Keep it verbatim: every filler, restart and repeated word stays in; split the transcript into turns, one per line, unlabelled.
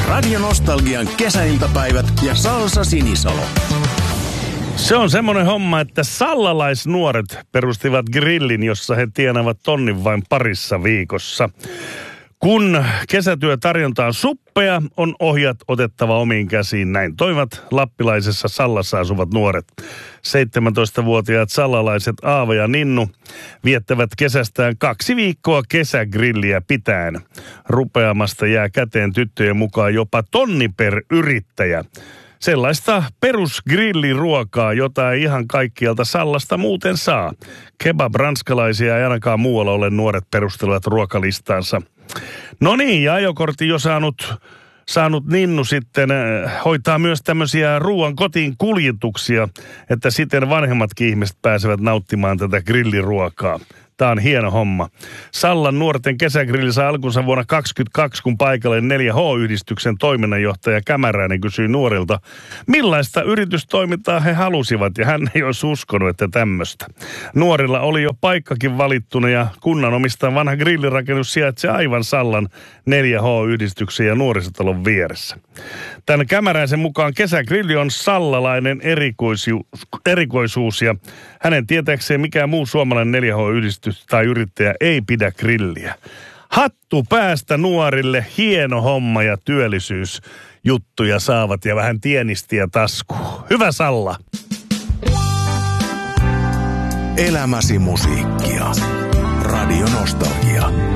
Radio Nostalgian kesäiltapäivät ja Salsa Sinisalo.
Se on semmoinen homma, että sallalaisnuoret perustivat grillin, jossa he tienavat tonnin vain parissa viikossa. Kun kesätyötarjonta on suppea, on ohjat otettava omiin käsiin. Näin toivat lappilaisessa Sallassa asuvat nuoret. seitsemäntoistavuotiaat sallalaiset Aava ja Ninnu viettävät kesästään kaksi viikkoa kesägrilliä pitäen. Rupeamasta jää käteen tyttöjen mukaan jopa tonni per yrittäjä. Sellaista perusgrilliruokaa, jota ei ihan kaikkialta Sallasta muuten saa. Kebab-ranskalaisia ei ainakaan muualla ole nuoret perustelevat ruokalistaansa. No niin, ja ajokortti jo saanut, saanut Ninnu sitten äh, hoitaa myös tämmöisiä ruoan kotiin kuljetuksia, että siten vanhemmatkin ihmiset pääsevät nauttimaan tätä grilliruokaa. Tämä on hieno homma. Sallan nuorten kesägrilli sai alkunsa vuonna kaksikymmentäkaksi, kun paikalle neljä H-yhdistyksen toiminnanjohtaja Kämäräinen kysyi nuorilta, millaista yritystoimintaa he halusivat, ja hän ei olisi uskonut, että tämmöistä. Nuorilla oli jo paikkakin valittuna, ja kunnan omistaa vanha grillirakennus sijaitsee aivan Sallan neljä H-yhdistyksen ja nuorisotalon vieressä. Tämän Kämäräisen mukaan kesägrilli on sallalainen erikoisuus, erikoisuus ja hänen tietääkseen mikään muu suomalainen neljä H-yhdistys tai yrittäjä ei pidä grilliä. Hattu päästä nuorille, hieno homma ja työllisyysjuttuja saavat ja vähän tienistiä taskuun. Hyvä Salla!
Elämäsi musiikkia. Radio Nostalgia.